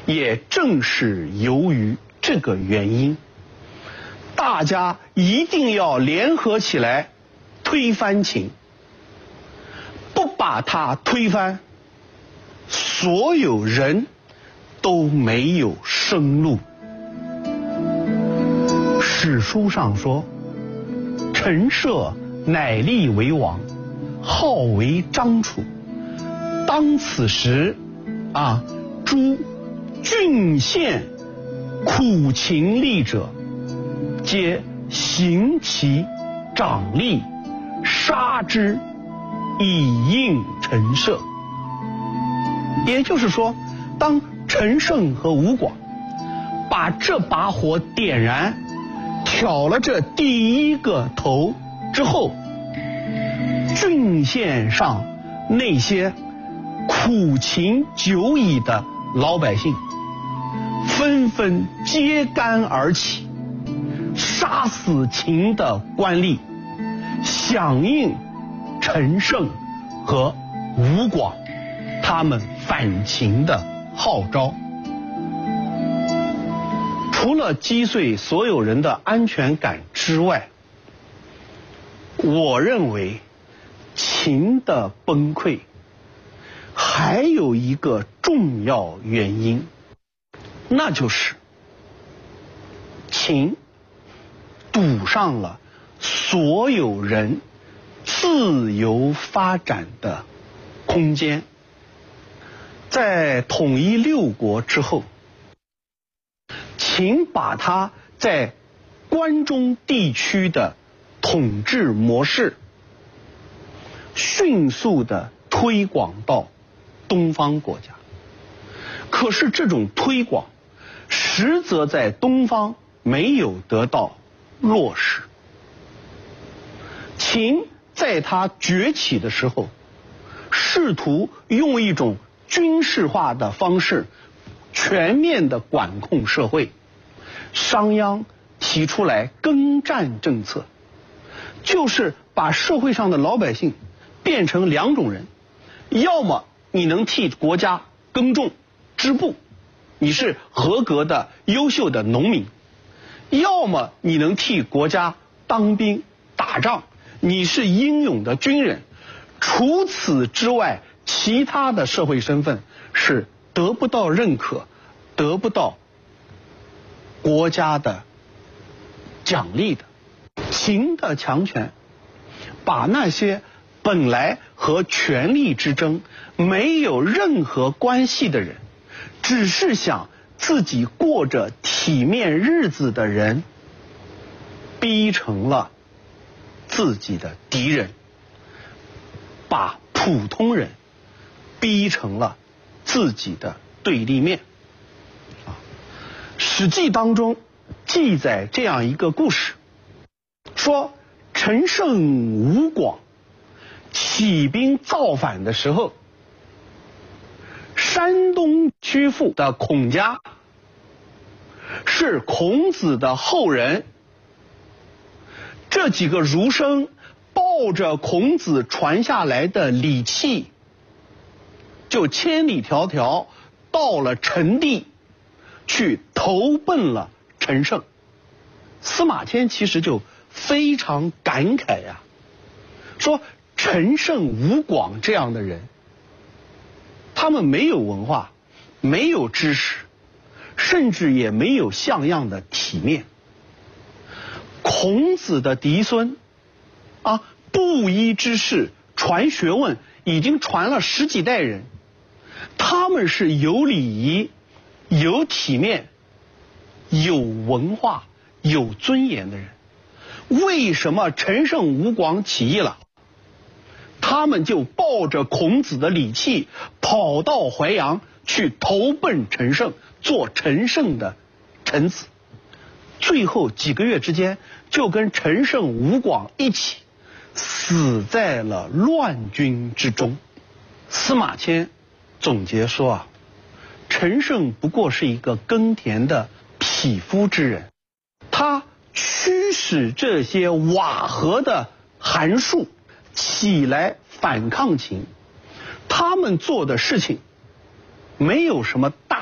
也正是由于这个原因，大家一定要联合起来推翻秦。不把它推翻，所有人都没有生路。史书上说，陈涉乃立为王，号为张楚。当此时，诸郡县苦秦吏者，皆行其长吏，杀之，以应陈涉。也就是说，当陈胜和吴广把这把火点燃，挑了这第一个头之后，郡县上那些苦秦久矣的老百姓纷纷揭竿而起，杀死秦的官吏，响应陈胜和吴广他们反秦的号召。除了击碎所有人的安全感之外，我认为秦的崩溃还有一个重要原因，那就是秦堵上了所有人自由发展的空间。在统一六国之后，秦把他在关中地区的统治模式迅速地推广到东方国家。可是这种推广实则在东方没有得到落实。秦在他崛起的时候，试图用一种军事化的方式全面地管控社会。商鞅提出来耕战政策，就是把社会上的老百姓变成两种人，要么你能替国家耕种织布，你是合格的优秀的农民；要么你能替国家当兵打仗，你是英勇的军人。除此之外，其他的社会身份是得不到认可，得不到国家的奖励的。秦的强权把那些本来和权力之争没有任何关系的人，只是想自己过着体面日子的人，逼成了自己的敌人，把普通人逼成了自己的对立面。史记当中记载这样一个故事，说陈胜吴广起兵造反的时候，山东曲阜的孔家是孔子的后人，这几个儒生抱着孔子传下来的礼器，就千里迢迢到了陈地去投奔了陈胜。司马迁其实就非常感慨呀，说陈胜吴广这样的人，他们没有文化，没有知识，甚至也没有像样的体面。孔子的嫡孙布衣之士传学问已经传了十几代人，他们是有礼仪、有体面、有文化、有尊严的人。为什么陈胜吴广起义了，他们就抱着孔子的礼器跑到淮阳去投奔陈胜，做陈胜的臣子，最后几个月之间就跟陈胜吴广一起死在了乱军之中。司马迁总结说陈胜不过是一个耕田的匹夫之人，他驱使这些瓦合的函数起来反抗秦，他们做的事情没有什么大